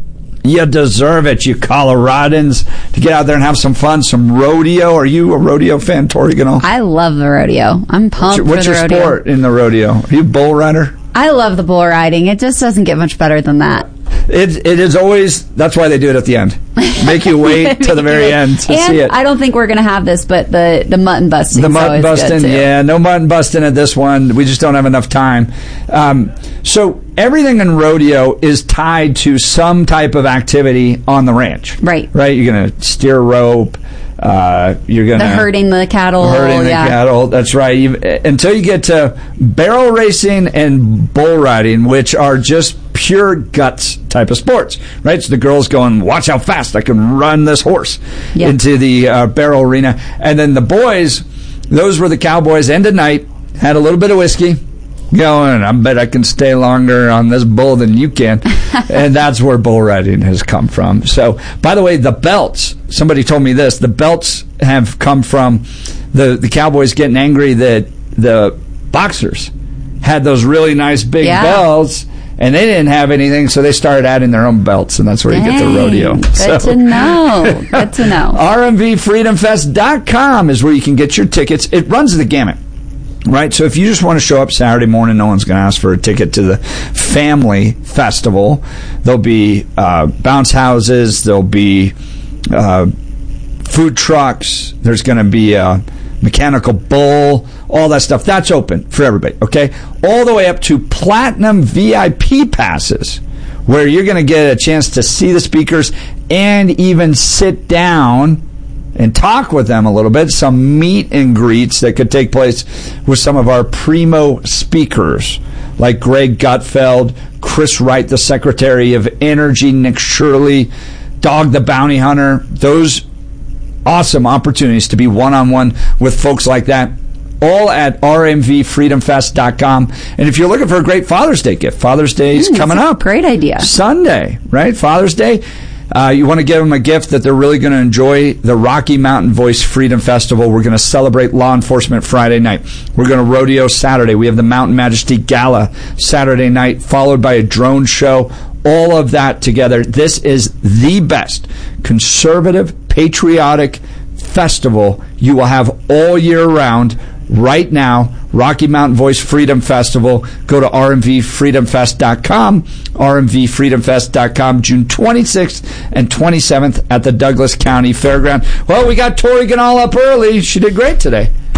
S5: You deserve it, you Coloradans, to get out there and have some fun, some rodeo. Are you a rodeo fan, Tori Ganal?
S7: I love the rodeo. I'm pumped
S5: What's your,
S7: for the rodeo.
S5: What's your sport in the rodeo? Are you a bull rider?
S7: I love the bull riding. It just doesn't get much better than that.
S5: It it is always, that's why they do it at the end. Make you wait to the very end to
S7: and
S5: see it.
S7: I don't think we're going to have this, but the, the mutton busting.
S5: The mutton busting, yeah, no mutton busting at this one. We just don't have enough time. Um, so everything in rodeo is tied to some type of activity on the ranch.
S7: Right.
S5: Right? You're going to steer rope. Uh, you're going to...
S7: The herding the cattle.
S5: Herding
S7: yeah.
S5: the cattle. That's right. You, until you get to barrel racing and bull riding, which are just pure guts type of sports, right? So the girl's going, watch how fast I can run this horse yep. into the uh, barrel arena. And then the boys, those were the cowboys, end of night, had a little bit of whiskey, going, I bet I can stay longer on this bull than you can. And that's where bull riding has come from. So, by the way, the belts, somebody told me this, the belts have come from the, the cowboys getting angry that the boxers had those really nice big yeah. belts, and they didn't have anything, so they started adding their own belts, and that's where Dang, you get the rodeo.
S7: Good so, to know. Good to know.
S5: R M V freedom fest dot com is where you can get your tickets. It runs the gamut. Right, so if you just want to show up Saturday morning, no one's going to ask for a ticket to the family festival. There'll be uh, bounce houses, there'll be uh, food trucks, there's going to be a mechanical bull, all that stuff. That's open for everybody, okay? All the way up to platinum V I P passes, where you're going to get a chance to see the speakers and even sit down and talk with them a little bit, some meet and greets that could take place with some of our primo speakers, like Greg Gutfeld, Chris Wright, the Secretary of Energy, Nick Shirley, Dog the Bounty Hunter. Those awesome opportunities to be one-on-one with folks like that, all at R M V freedom fest dot com. And if you're looking for a great Father's Day gift, Father's Day is mm, coming up.
S7: Great idea.
S5: Sunday, right? Father's Day. Uh, you want to give them a gift that they're really going to enjoy. The Rocky Mountain Voice Freedom Festival. We're going to celebrate Law Enforcement Friday night. We're going to rodeo Saturday. We have the Mountain Majesty Gala Saturday night, followed by a drone show. All of that together. This is the best conservative, patriotic festival you will have all year round. Right now, Rocky Mountain Voice Freedom Festival. Go to R M V freedom fest dot com, R M V freedom fest dot com, June twenty-sixth and twenty-seventh at the Douglas County Fairground. Well, we got Tori Ganal up early. She did great today.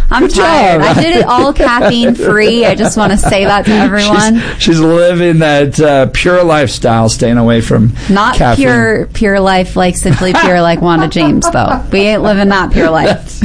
S7: I'm
S5: Good
S7: tired.
S5: job.
S7: I did it all caffeine free. I just want to say that to everyone.
S5: She's, she's living that uh, pure lifestyle, staying away from
S7: Not
S5: caffeine.
S7: pure, pure life like Simply Pure like Wanda James, though. We ain't living that pure life.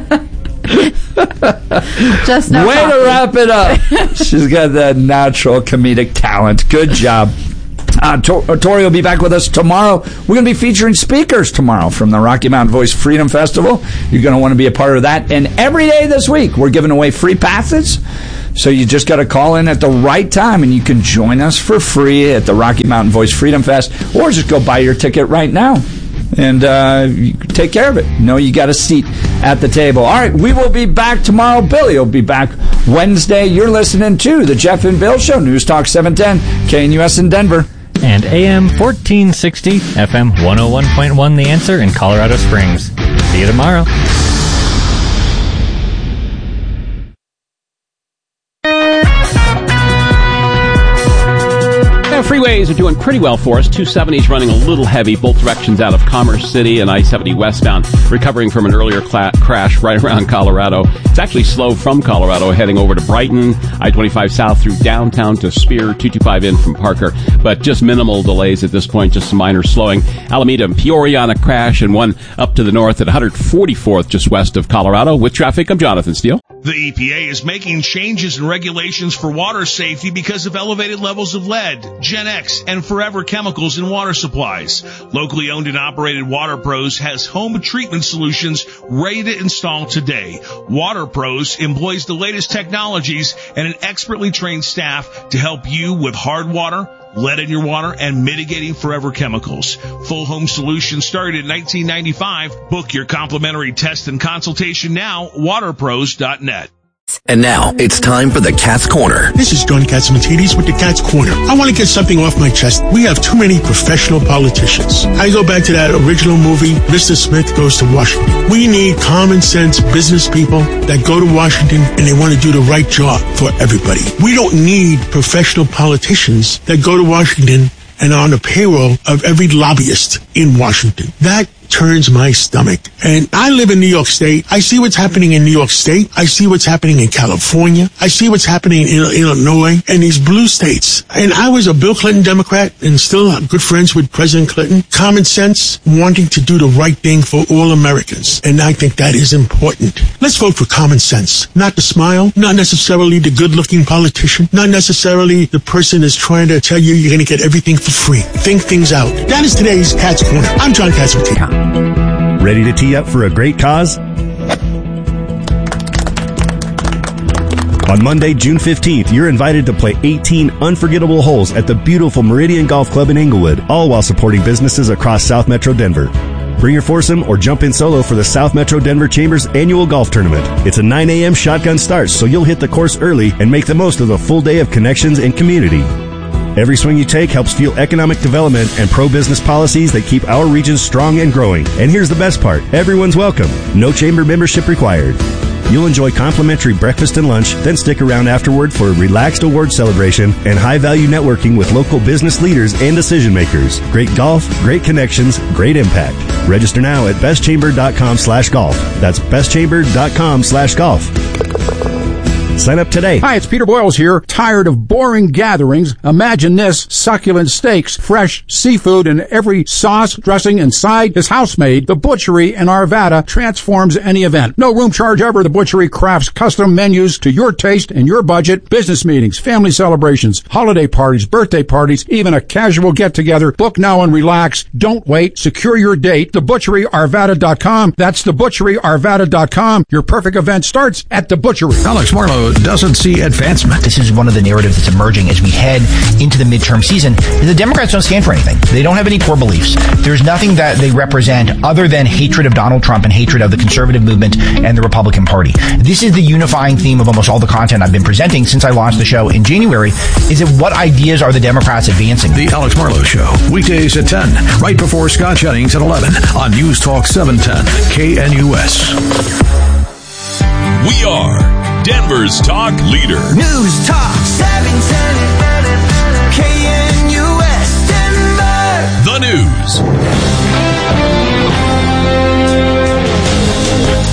S7: Just no
S5: Way
S7: coffee.
S5: to wrap it up. She's got that natural comedic talent. Good job. Uh, Tor- Tori will be back with us tomorrow. We're going to be featuring speakers tomorrow from the Rocky Mountain Voice Freedom Festival. You're going to want to be a part of that. And every day this week, we're giving away free passes. So you just got to call in at the right time, and you can join us for free at the Rocky Mountain Voice Freedom Fest, or just go buy your ticket right now. And uh, you take care of it. You know you got a seat at the table. All right, we will be back tomorrow. Billy will be back Wednesday. You're listening to the Jeff and Bill Show, News Talk seven ten, K N U S in Denver.
S6: And A M fourteen sixty, F M one oh one point one The Answer in Colorado Springs. See you tomorrow.
S9: Freeways are doing pretty well for us. two seventy is running a little heavy, both directions out of Commerce City, and I seventy westbound, recovering from an earlier cla- crash right around Colorado. It's actually slow from Colorado, heading over to Brighton, I twenty-five south through downtown to Spear, two twenty-five in from Parker, but just minimal delays at this point, just some minor slowing. Alameda and Peoria on a crash, and one up to the north at one forty-fourth, just west of Colorado. With traffic, I'm Jonathan Steele.
S2: The E P A is making changes in regulations for water safety because of elevated levels of lead, Gen X, and Forever chemicals in water supplies. Locally owned and operated Water Pros has home treatment solutions ready to install today. Water Pros employs the latest technologies and an expertly trained staff to help you with hard water, lead in your water, and mitigating forever chemicals. Full home solutions started in nineteen ninety-five. Book your complimentary test and consultation now, water pros dot net.
S18: And now, it's time for the Cat's Corner.
S19: This is John Katsimatidis with the Cat's Corner. I want to get something off my chest. We have too many professional politicians. I go back to that original movie, Mister Smith Goes to Washington. We need common sense business people that go to Washington and they want to do the right job for everybody. We don't need professional politicians that go to Washington and are on the payroll of every lobbyist in Washington. That turns my stomach. And I live in New York State. I see what's happening in New York State. I see what's happening in California. I see what's happening in Illinois and these blue states. And I was a Bill Clinton Democrat and still good friends with President Clinton. Common sense, wanting to do the right thing for all Americans. And I think that is important. Let's vote for common sense. Not the smile, not necessarily the good-looking politician, not necessarily the person that's trying to tell you you're going to get everything for free. Think things out. That is today's Cat's Corner. I'm John Katsimatidis.
S14: Ready to tee up for a great cause? On Monday, June fifteenth, you're invited to play eighteen unforgettable holes at the beautiful Meridian Golf Club in Englewood, all while supporting businesses across South Metro Denver. Bring your foursome or jump in solo for the South Metro Denver Chamber's annual golf tournament. It's a nine a.m. shotgun start, so you'll hit the course early and make the most of the full day of connections and community. Every swing you take helps fuel economic development and pro-business policies that keep our region strong and growing. And here's the best part. Everyone's welcome. No chamber membership required. You'll enjoy complimentary breakfast and lunch, then stick around afterward for a relaxed award celebration and high-value networking with local business leaders and decision-makers. Great golf, great connections, great impact. Register now at bestchamber.com slash golf. That's bestchamber.com slash golf. Sign up today.
S20: Hi, it's Peter Boyles here. Tired of boring gatherings? Imagine this. Succulent steaks, fresh seafood, and every sauce, dressing, and side is house-made. The Butchery in Arvada transforms any event. No room charge ever. The Butchery crafts custom menus to your taste and your budget. Business meetings, family celebrations, holiday parties, birthday parties, even a casual get-together. Book now and relax. Don't wait. Secure your date. the butchery arvada dot com. That's the butchery arvada dot com. Your perfect event starts at The Butchery.
S16: Alex Marlowe doesn't see advancement.
S21: This is one of the narratives that's emerging as we head into the midterm season. The Democrats don't stand for anything. They don't have any core beliefs. There's nothing that they represent other than hatred of Donald Trump and hatred of the conservative movement and the Republican Party. This is the unifying theme of almost all the content I've been presenting since I launched the show in January. Is it what ideas are the Democrats advancing?
S16: The Alex Marlowe Show, weekdays at ten, right before Scott Jennings at eleven on News Talk seven ten K N U S.
S4: We are Denver's talk leader.
S13: News Talk seven ten K N U S Denver.
S4: The news.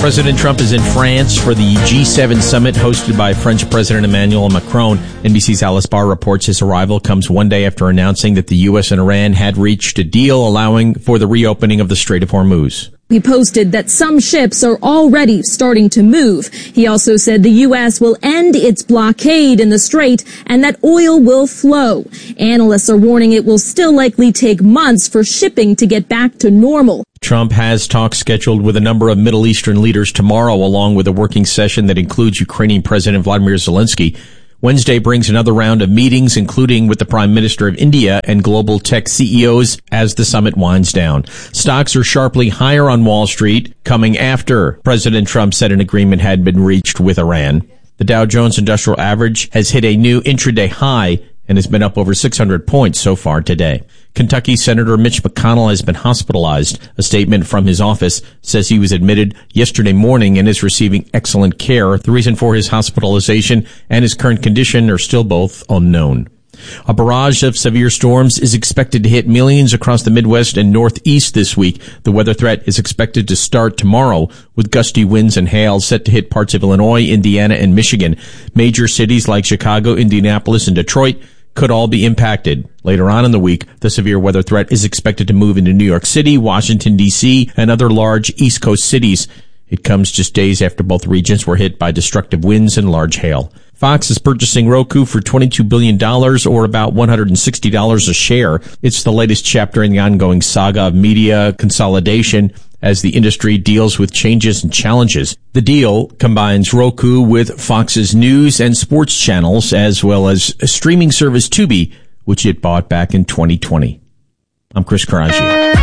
S1: President Trump is in France for the G seven summit hosted by French President Emmanuel Macron. N B C's Alice Barr reports his arrival comes one day after announcing that the U S and Iran had reached a deal allowing for the reopening of the Strait of Hormuz.
S22: He posted that some ships are already starting to move. He also said the U S will end its blockade in the strait and that oil will flow. Analysts are warning it will still likely take months for shipping to get back to normal.
S1: Trump has talks scheduled with a number of Middle Eastern leaders tomorrow, along with a working session that includes Ukrainian President Vladimir Zelensky. Wednesday brings another round of meetings, including with the Prime Minister of India and global tech C E Os as the summit winds down. Stocks are sharply higher on Wall Street, coming after President Trump said an agreement had been reached with Iran. The Dow Jones Industrial Average has hit a new intraday high and has been up over six hundred points so far today. Kentucky Senator Mitch McConnell has been hospitalized. A statement from his office says he was admitted yesterday morning and is receiving excellent care. The reason for his hospitalization and his current condition are still both unknown. A barrage of severe storms is expected to hit millions across the Midwest and Northeast this week. The weather threat is expected to start tomorrow with gusty winds and hail set to hit parts of Illinois, Indiana, and Michigan. Major cities like Chicago, Indianapolis, and Detroit could all be impacted. Later on in the week, the severe weather threat is expected to move into New York City, Washington, D C, and other large East Coast cities. It comes just days after both regions were hit by destructive winds and large hail. Fox is purchasing Roku for twenty-two billion dollars, or about one hundred sixty dollars a share. It's the latest chapter in the ongoing saga of media consolidation as the industry deals with changes and challenges. The deal combines Roku with Fox's news and sports channels, as well as a streaming service Tubi, which it bought back in twenty twenty. I'm Chris Carraggia.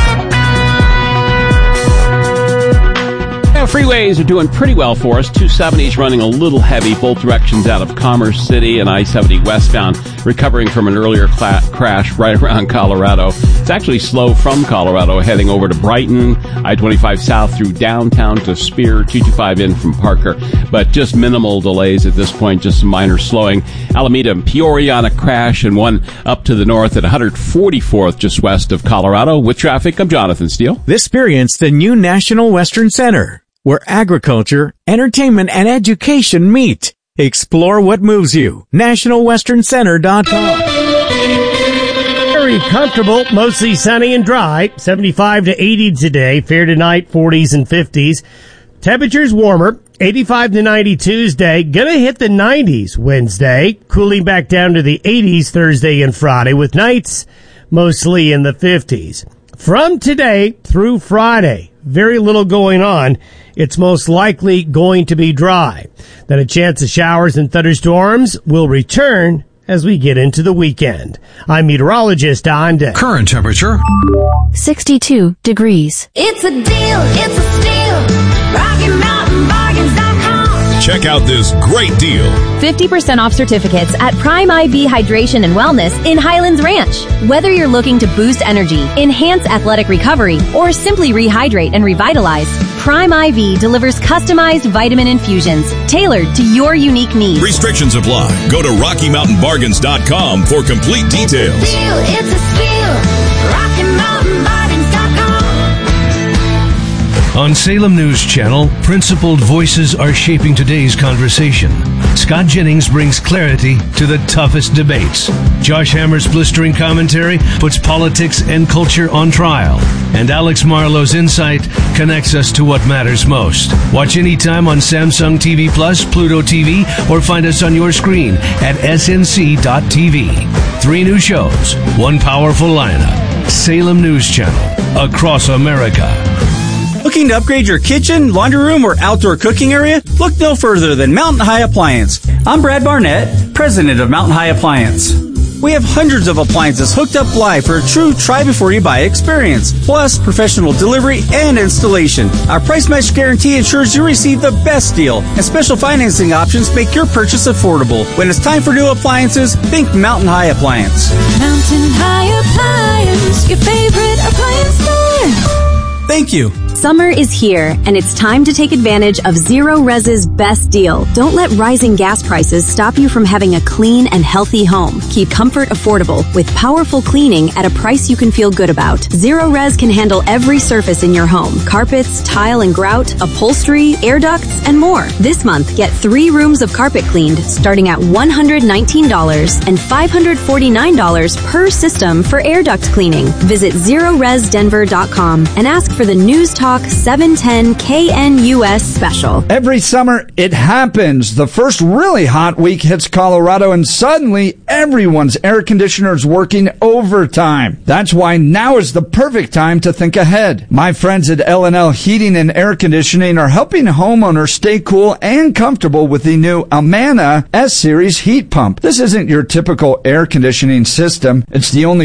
S9: Freeways are doing pretty well for us. two seventy is running a little heavy, both directions out of Commerce City and I seventy westbound, recovering from an earlier cla- crash right around Colorado. It's actually slow from Colorado, heading over to Brighton, I twenty-five south through downtown to Spear, two twenty-five in from Parker, but just minimal delays at this point, just some minor slowing. Alameda and Peoria on a crash, and one up to the north at one forty-fourth just west of Colorado. With traffic, I'm Jonathan Steele.
S23: Experience the new National Western Center, where agriculture, entertainment, and education meet. Explore what moves you. national western center dot com.
S24: Very comfortable, mostly sunny and dry. seventy-five to eighty today. Fair tonight, forties and fifties. Temperatures warmer. eighty-five to ninety Tuesday. Gonna hit the nineties Wednesday. Cooling back down to the eighties Thursday and Friday, with nights mostly in the fifties. From today through Friday, very little going on. It's most likely going to be dry. Then a chance of showers and thunderstorms will return as we get into the weekend. I'm meteorologist Don Day.
S16: Current temperature
S12: sixty-two degrees.
S13: It's a deal, it's a steal. Rocky Mountain Bargains dot com.
S4: Check out this great deal.
S12: fifty percent off certificates at Prime I V Hydration and Wellness in Highlands Ranch. Whether you're looking to boost energy, enhance athletic recovery, or simply rehydrate and revitalize, Prime I V delivers customized vitamin infusions tailored to your unique needs.
S4: Restrictions apply. Go to rocky mountain bargains dot com for complete details.
S13: Deal, it's a steal. Rocky Mountain Bargains dot com.
S16: On Salem News Channel, principled voices are shaping today's conversation. Scott Jennings brings clarity to the toughest debates. Josh Hammer's blistering commentary puts politics and culture on trial. And Alex Marlowe's insight connects us to what matters most. Watch anytime on Samsung T V Plus, Pluto T V, or find us on your screen at S N C dot T V. Three new shows, one powerful lineup. Salem News Channel, across America.
S25: Looking to upgrade your kitchen, laundry room, or outdoor cooking area? Look no further than Mountain High Appliance. I'm Brad Barnett, president of Mountain High Appliance. We have hundreds of appliances hooked up live for a true try-before-you-buy experience, plus professional delivery and installation. Our price match guarantee ensures you receive the best deal, and special financing options make your purchase affordable. When it's time for new appliances, think Mountain High Appliance.
S13: Mountain High Appliance, your favorite appliance store.
S25: Thank you.
S12: Summer is here, and it's time to take advantage of Zero Res's best deal. Don't let rising gas prices stop you from having a clean and healthy home. Keep comfort affordable with powerful cleaning at a price you can feel good about. Zero Res can handle every surface in your home. Carpets, tile and grout, upholstery, air ducts, and more. This month, get three rooms of carpet cleaned starting at one hundred nineteen dollars and five hundred forty-nine dollars per system for air duct cleaning. Visit zero res denver dot com and ask for the News Talk seven ten K N U S special.
S5: Every summer, it happens. The first really hot week hits Colorado, and suddenly everyone's air conditioner is working overtime. That's why now is the perfect time to think ahead. My friends at L and L Heating and Air Conditioning are helping homeowners stay cool and comfortable with the new Amana S-Series heat pump. This isn't your typical air conditioning system. It's the only